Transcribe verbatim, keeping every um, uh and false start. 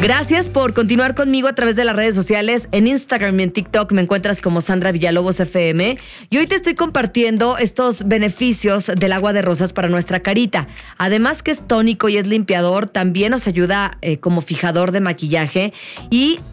Gracias por continuar conmigo a través de las redes sociales. En Instagram y en TikTok me encuentras como Sandra Villalobos F M. Y hoy te estoy compartiendo estos beneficios del agua de rosas para nuestra carita. Además que es tónico y es limpiador, también nos ayuda eh, como fijador de maquillaje y